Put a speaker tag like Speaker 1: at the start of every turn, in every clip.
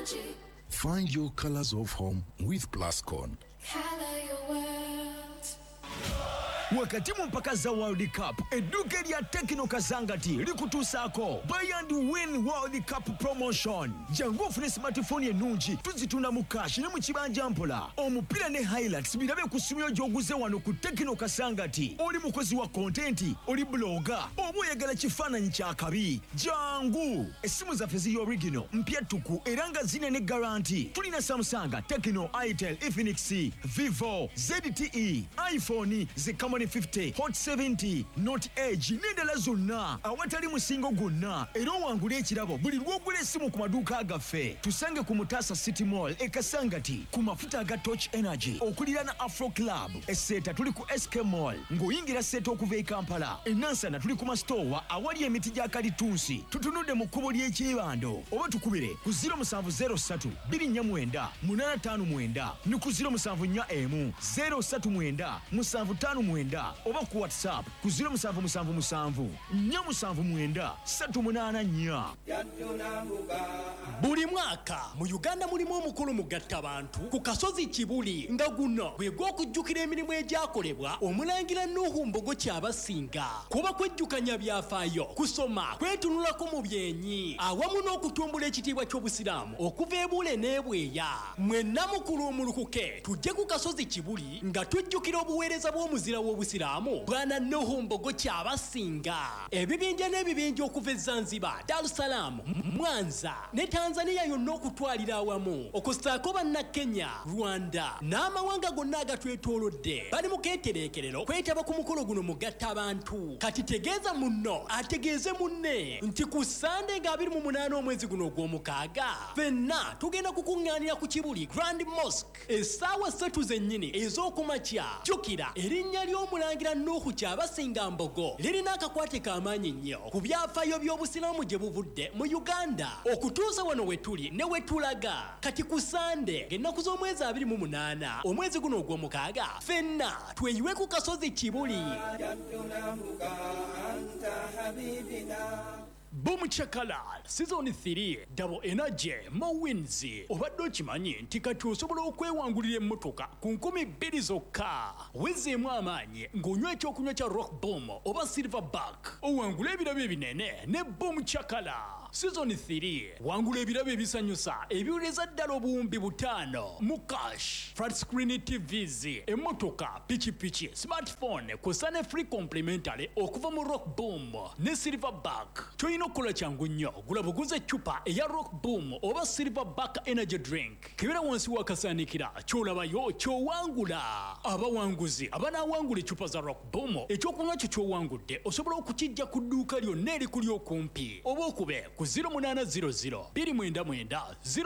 Speaker 1: Find your colors of home with Plascon.
Speaker 2: Color your world.
Speaker 3: Wakati mpaka za World Cup eduka lya Tekno Kazangati likutusako buy and win World Cup promotion jangu ofune smartphone enungi tuzitunda mu cash ne mu kibanja mpola omupira ne highlights birabe kusumyo joguze wano ku Tekno Kazangati oli mukozi wa content oli blogger obuyagala kifaananyi kya kabi jangu esimu zaffe zi original mpya tuku eranga zine ne guarantee tulina Samsung, Tekno, Itel, Infinix, Vivo, ZTE, iPhone zikamani 50, Hot 70, Note Edge n'endala zonna awatali musingo gwonna era owangula ekirabo buli lw'ogula essimu ku maduuka agaffe tusange ku Mutasa City Mall e Kasangati ku mafuta aga Torch Energy okulira na Afro Club esseeta tuli ku SK Mall ng'oyingira seeta okuva e Kampala enansana tuli ku masitowa awali emiti gya kalitunsi tutunudde mu kkubo ly'ekibando oba tukubire ku 0703 249 859 ne ku 0741 039 759 oba ku WhatsApp ku 0777 479 384.
Speaker 4: Buli mwaka mu Uganda mulimu omukolo mugatta abantu ku kasozi Kibuli nga guno bwe gw'okujjukira emirimu egyakolebwa omulangira Nuhu Mbogo Kyabasinga kuba kwejjukanya byafaayo kusoma kwetunulako mu byenyi awamu n'okutumbula ekitiibwa ky'obusiraamu okuva ebule n'ebweya mwenna mukulu omulukuke tujje ku kasozi Kibuli nga tujjukira obuweereza bw'omuzira w'obusiraamu bwana Nuhu Mbogo Kyabasinga ebibinja n'ebibinja okuva e Zanzibar, Dar es Salaam, Mwanza ne Tanzania yonna okutwalira awamu okusaako banna Kenya, Rwanda n'amawanga gonna agatwetoolodde bali mu keetereekerero kwetaba ku mukolo guno mugatta abantu kati tegeeza munno ategeeze munne nti ku Sande nga 28 omwezi guno ogw'omukaaga ffenna tugenda kukuŋŋaanira ku Kibuli Grand Mosque essaawa 3 zennyini ez'okumakya jjukira erinnya ly'omulangira Nuhu Kyabasinga Mbogo lirina akakwate k'amaanyi nnyo ku byafaayo by'obusiraamu gye buvudde mu Uganda okutuusa wano we tuli ne we tulaga kati ku Sande ng'ennaku z'omwezi 28 omwezi guno ogw'omukaaga ffenna tweyiwe ku kasozi Kibuli. Boom Chakala Season 3 Double Energy Mo Wins obadde okimanyi nti kati osobola okwewangulira emmotoka ku 2,000 zokka wezeemu amaanyi ng'onywa ekyokunywa kya Rock Boom oba Silverback owangula ebirabo ebinene ne Boom Chakala Season 3 wangula ebirabo ebisanyusa ebiwuleza ddala obuwumbi 5 mu cash flat screen TVs emmotoka pichipichi smartphone kusa ne free complimentary okuva mu Rock Boom ne Silverback okola kyangu nnyo gula buguze eccupa eya Rock Boom oba Silverback energy drink kibera wansi wakasaanikira kyolabayo kyowangula abawanguzi abanawangula eccupa za Rock Boom ekyokunywa kyo kyowangudde osobola okukijja ku dduuka lyonna erikuli okumpi oba okube ku 0800 299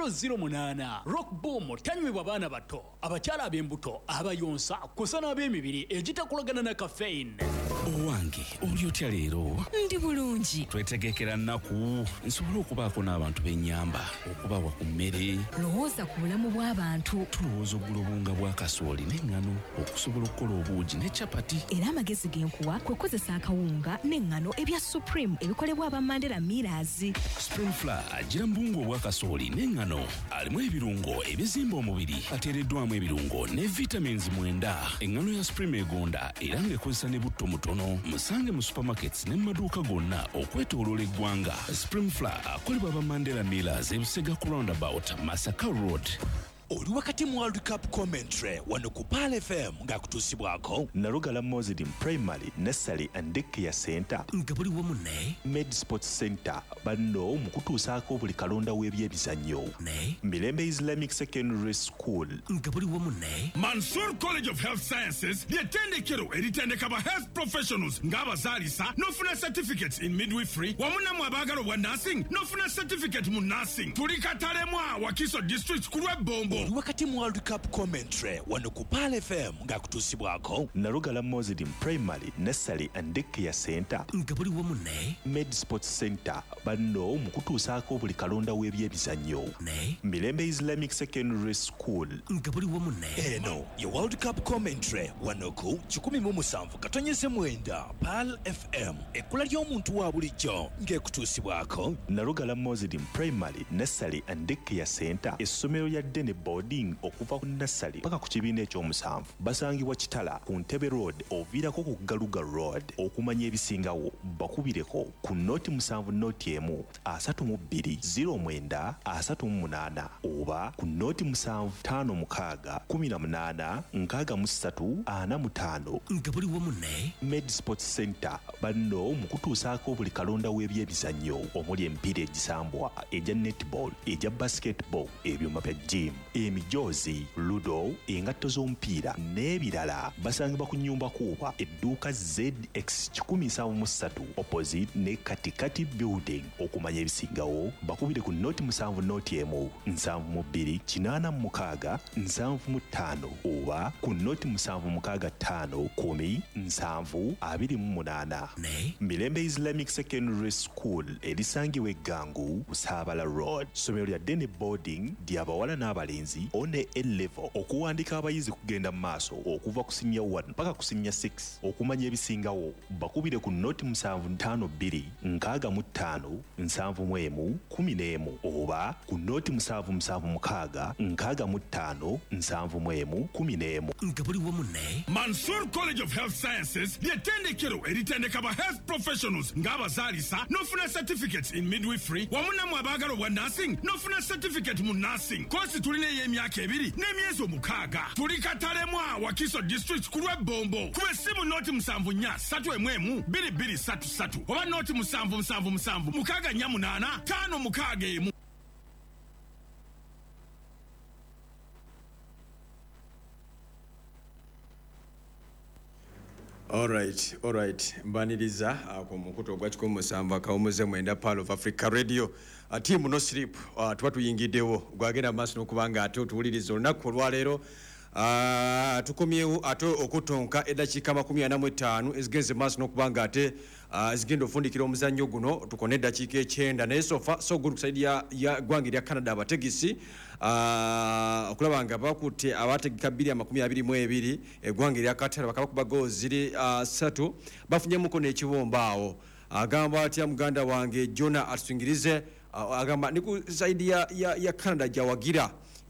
Speaker 4: 008 Rock Boom tanywebwa baana bato abakyala ab'embuto abayonsa kusa n'ab'emibiri egitakolagana na caffeine.
Speaker 5: Owange oli otya leero?
Speaker 6: Ndi bulungi.
Speaker 5: Twetegekera nnaku nsobola okubaako n'abantu b'ennyamba okubawa ku mmere.
Speaker 6: Lowooza ku bulamu bw'abantu.
Speaker 5: Tulowooza oggula obunga bwa kasooli n'eŋŋano okusobola okukola obuugi ne capati.
Speaker 6: Era amagezi g'enkuwa kwe kukozesa akawunga n'eŋŋano ebya Supreme ebikolebwa aba Mandela Millers.
Speaker 5: Spring Flour agira mu bunga obwa kasooli n'eŋŋano alimu ebirungo ebizimba omubiri ateereddwamu ebirungo ne vitamins 9. Eŋŋano ya Supreme egonda era ng'ekozesa ne butto mutono musange mu supermarkets ne mu maduuka gonna okwetooloola eggwanga. Spring Flour akolebwa aba Mandela Millers ebusega ku roundabout Masaka Road.
Speaker 7: Oli wakati mu World Cup commentary wano ku Pal FM ng'akutuusibwako
Speaker 8: Nalugala Mozidi Primary, Nursery and Daycare Center
Speaker 3: nga buli wamu ne
Speaker 8: Med Sports Center banno mu kutuusaako buli kalonda w'ebyebizannyo
Speaker 3: ne
Speaker 8: Mirembe Islamic Secondary School
Speaker 3: nga buli wamu ne
Speaker 9: Mansour College of Health Sciences ly'ettendekero eritendeka ba health professionals ng'abazaalisa n'ofuna certificates in midwifery wamu nammwe abaagala obwa nursing n'ofuna certificate mu nursing. Tuli Katalemwa Wakiso District ku lw'Ebombo
Speaker 7: eri wakati mu World Cup commentary wano ku Pal FM ng'akutuusibwako
Speaker 8: Narugala Muslim Primary Nursery and Daycare Center
Speaker 3: nga buli wamu ne
Speaker 8: Med Sports Center banno mu kutuusaako buli kalonda w'ebyebizannyo
Speaker 3: ne
Speaker 8: Mirembe Islamic Secondary School
Speaker 3: nga buli wamu ne
Speaker 7: eno ye World Cup commentary wano ku 17.9 Pal FM ekkula ly'omuntu wa bulijjo ng'ekutuusibwako
Speaker 8: Narugala Muslim Primary Nursery and Daycare Center essomero lya Dene Boarding okuva ku nursery paka ku kibiina ekyomusanvu basangibwa Kitala ku Ntebe Road oviirako ku Galuga Road okumanya ebisingawo bakubireko ku noti 7 noti 1 32 09 38 oba ku noti 7 56 18 63 45
Speaker 3: nga buli wamu ne
Speaker 8: Med Sports Center banno mu kutuusaako buli kalonda w'ebyebizannyo omuli emipiira egisambwa egya netball egya basketball ebyuma bya gym emijoozi ludo engatto z'omupiira n'ebirala basangibwa ku nnyumba kuuba edduuka ZX 173 opposite ne katikati building okumanya ebisingawo bakubire ku noti 7 noti 1 72 86 75 oba ku noti 765 10 728
Speaker 3: ne
Speaker 8: Mirembe Islamic Secondary School erisangibwa Eggangu Busaabala Road somero lya Dene Boarding ly'abawala n'abalenzi one A-level okuwandika abayizi kugenda mu maaso okuva ku senior 1 paka ku senior 6 okumanya ebisingawo bakubire ku noti 752 65 71 11 oba ku noti 776 65 71 11
Speaker 3: nga buli wamu ne
Speaker 9: Mansour College of Health Sciences ly'ettendekero eritendeka ba health professionals ng'abazaalisa n'ofuna certificates in midwifery wamu nammwe abaagala obwa nursing n'ofuna certificate mu nursing kosi tulina ey'emyaka 2 n'emyezi 6 tuli Katalemwa Wakiso district ku lw'Ebombo ku essimu noti 74 2233 oba noti 777 648 561.
Speaker 10: All right. Mbaniriza ku mukuto gwa 17 akawumuze mwenda Pal of Africa Radio. Team no sleep tuba tuyingiddewo gwagenda maaso n'okubanga ate otuwuliriza olunaku olwaleero tukomyewo ate okutonka eddakiika 45 ezigenze maaso n'okubanga ate zigenda ofundikira omuzannyo guno tukone eddakiika 9 naye so good kuside ya ggwanga lya Canada abategesi okulaba nga bakutte abategeka 222 eggwanga lya Qatar bakabakuba goals ziri 3 bafunyemuko n'ekibombaawo agamba atya muganda wange Jona atusingirize agamba ni ku side ya Canada jawagira